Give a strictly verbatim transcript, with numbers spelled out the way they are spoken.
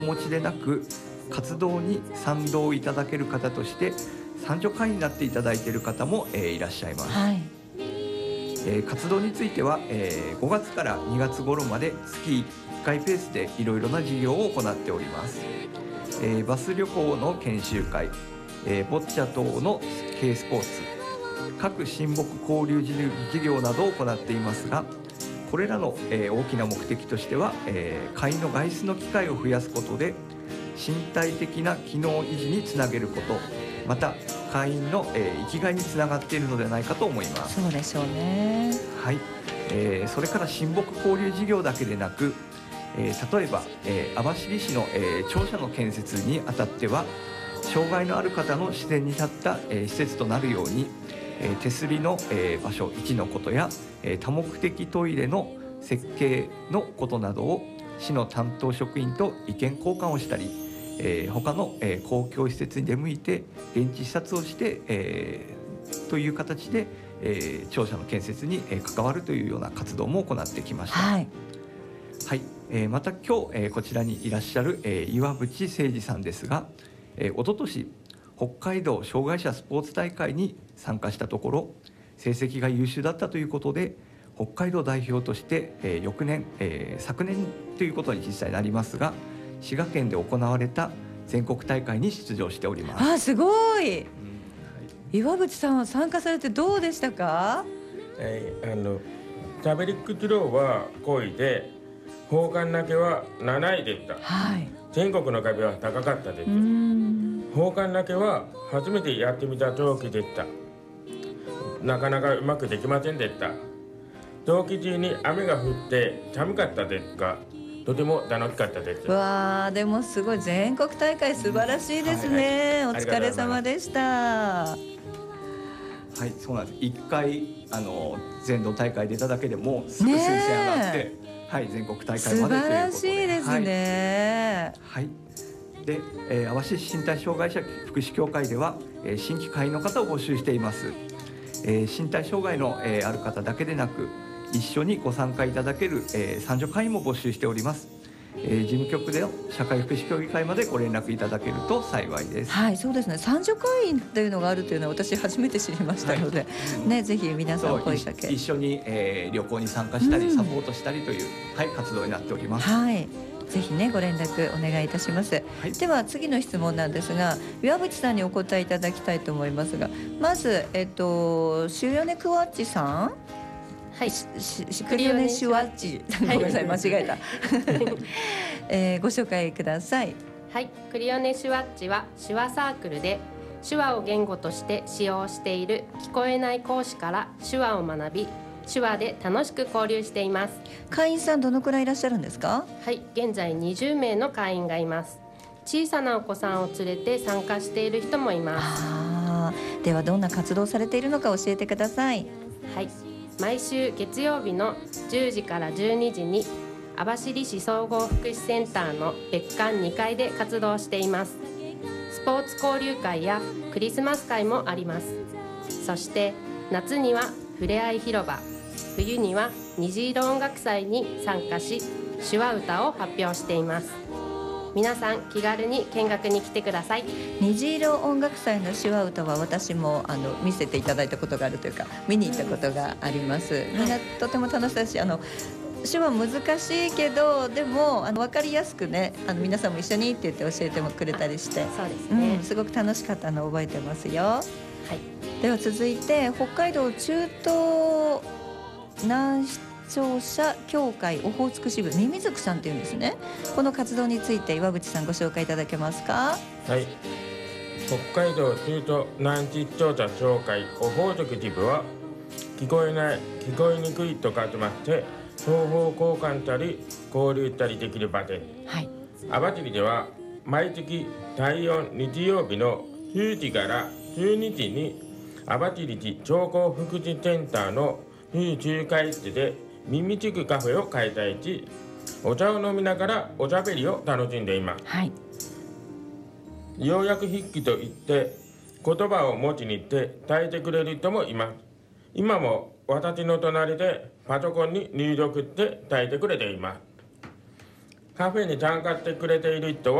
お持ちでなく活動に賛同いただける方として賛助会員になっていただいている方も、えー、いらっしゃいます、 はい。 えー、活動については、えー、ごがつからにがつ頃まで月いっかいペースでいろいろな事業を行っております、えー、バス旅行の研修会、えー、ボッチャ等の軽スポーツ、各親睦交流事業などを行っていますが、これらの、えー、大きな目的としては、えー、会員の外出の機会を増やすことで身体的な機能維持につなげること、また会員の、えー、生きがいにつながっているのではないかと思います。 そうでしょうね。 はい、えー、それから親睦交流事業だけでなく、えー、例えば、えー、網走市の、えー、庁舎の建設にあたっては障害のある方の自然に立った、えー、施設となるように、えー、手すりの、えー、場所位置のことや、えー、多目的トイレの設計のことなどを市の担当職員と意見交換をしたり、えー、他の、えー、公共施設に出向いて現地視察をして、えー、という形で、えー、庁舎の建設に、えー、関わるというような活動も行ってきました。 はい、 はい、えー、また今日、えー、こちらにいらっしゃる、えー、岩渕誠二さんですが、えー、おととし北海道障害者スポーツ大会に参加したところ成績が優秀だったということで北海道代表として、えー、翌年、えー、昨年ということに実際なりますが滋賀県で行われた全国大会に出場しております。 あ、すごい、うん、はい、岩渕さんは参加されてどうでしたか？ えー、あのタベリックスローはごいで砲丸投げはなないでした、 はい、 全国の壁は高かったです。砲丸投げは初めてやってみた競技でした。なかなかうまくできませんでした。競技中に雨が降って寒かったですがとても楽しかったです。 わー、でもすごい、全国大会素晴らしいですね、はいはい、お疲れ様でした。 はい、そうなんです。いっかいあの全道大会出ただけでもすぐ推薦上がって、はい、全国大会までということで素晴らしいですね。 はい、はい、で、えー、網走市身体障害者福祉協会では、えー、新規会員の方を募集しています。えー、身体障害の、えー、ある方だけでなく一緒にご参加いただける、えー、参助会員も募集しております。えー、事務局での社会福祉協議会までご連絡いただけると幸いです。 はい、そうですね。参助会員というのがあるというのは私初めて知りましたので、はい、ね、ぜひ皆さん声かけ一緒に、えー、旅行に参加したり、うん、サポートしたりという、はい、活動になっております。 はい、ぜひねご連絡お願いいたします、はい、では次の質問なんですが岩渕さんにお答えいただきたいと思いますが、まず、えっと、シュヨネクワッチさん、はい、シクリオネシュワッチ、ごめんなさい、間違えた、えー、ご紹介ください。 はい、クリオネシュワッチは手話サークルで手話を言語として使用している聞こえない講師から手話を学び手話で楽しく交流しています。 会員さんどのくらいいらっしゃるんですか？ はい、現在にじゅうめいの会員がいます。小さなお子さんを連れて参加している人もいます。 あ、ではどんな活動されているのか教えてください。 はい、毎週月曜日のじゅうじからじゅうにじに網走市総合福祉センターの別館にかいで活動しています。スポーツ交流会やクリスマス会もあります。そして夏にはふれあい広場、冬には虹色音楽祭に参加し手話歌を発表しています。皆さん気軽に見学に来てください。 虹色音楽祭の手話歌は私もあの見せていただいたことがあるというか見に行ったことがあります、うん、みんなとても楽しいし、あの手話難しいけどでもあの分かりやすくね、あの皆さんも一緒にって言って教えてもくれたりして、 そうですね、 うん、すごく楽しかったのを覚えてますよ。はい、では続いて北海道中東南聴者協会オホーツク支部ミミズクさんっていうんですね。この活動について岩渕さんご紹介いただけますか？ はい、北海道中東南視聴者協会オホーツク支部は聞こえない聞こえにくいと書きまして情報交換したり交流したりできる場です。はい、網走では毎月だいよん日曜日のじゅうじからじゅうにじに網走市聴講福祉センターのにじゅうきゅうかい室で耳ちくカフェを開催しお茶を飲みながらおしゃべりを楽しんでいます。はい、要約筆記といって言葉を文字にして伝えてくれる人もいます。今も私の隣でパソコンに入力して伝えてくれています。 カフェに参加してくれている人は